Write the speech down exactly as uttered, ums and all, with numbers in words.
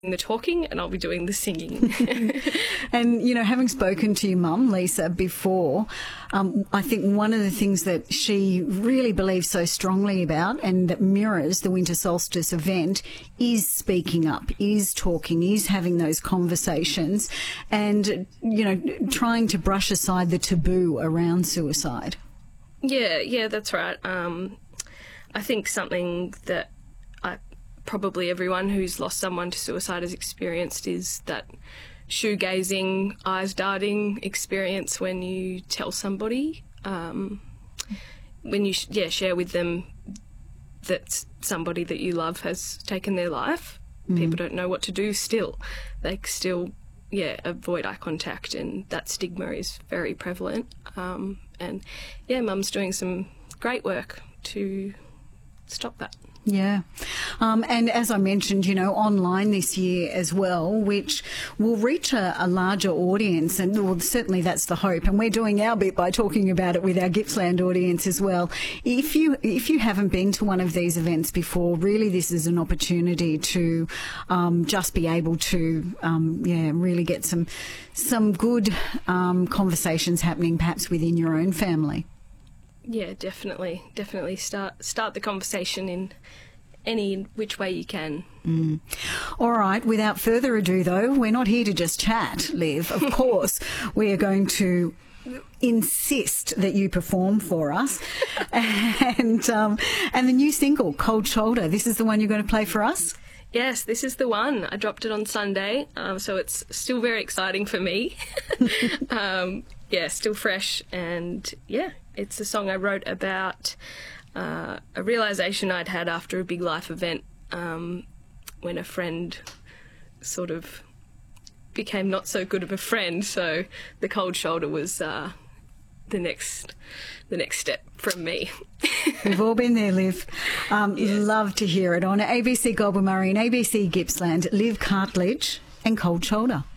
the talking and I'll be doing the singing. And, you know, having spoken to your mum, Lisa, before, um, I think one of the things that she really believes so strongly about and that mirrors the winter solstice event is speaking up, is talking, is having those conversations and, you know, trying to brush aside the taboo around suicide. Yeah, yeah, that's right. Um, I think something that I probably everyone who's lost someone to suicide has experienced is that shoegazing, eyes darting experience when you tell somebody, um, when you sh- yeah share with them that somebody that you love has taken their life. Mm. People don't know what to do still. They still yeah avoid eye contact, and that stigma is very prevalent. Um, and yeah, Mum's doing some great work to stop that. Yeah. Um, and as I mentioned, you know, online this year as well, which will reach a, a larger audience, and well, certainly that's the hope. And we're doing our bit by talking about it with our Gippsland audience as well. If you if you haven't been to one of these events before, really this is an opportunity to um, just be able to, um, yeah, really get some some good um, conversations happening perhaps within your own family. Yeah, definitely, definitely start start the conversation in any which way you can. Mm. All right, without further ado though, we're not here to just chat, Liv. Of course, we are going to insist that you perform for us. and um, and the new single, Cold Shoulder, this is the one you're going to play for us? Yes, this is the one. I dropped it on Sunday, um, so it's still very exciting for me. um, yeah, still fresh, and yeah, it's a song I wrote about uh, a realisation I'd had after a big life event um, when a friend sort of became not so good of a friend, so the cold shoulder was uh, the next the next step from me. We've all been there, Liv. Um, yes. Love to hear it on A B C Goulburn Murray and A B C Gippsland, Liv Cartledge and Cold Shoulder.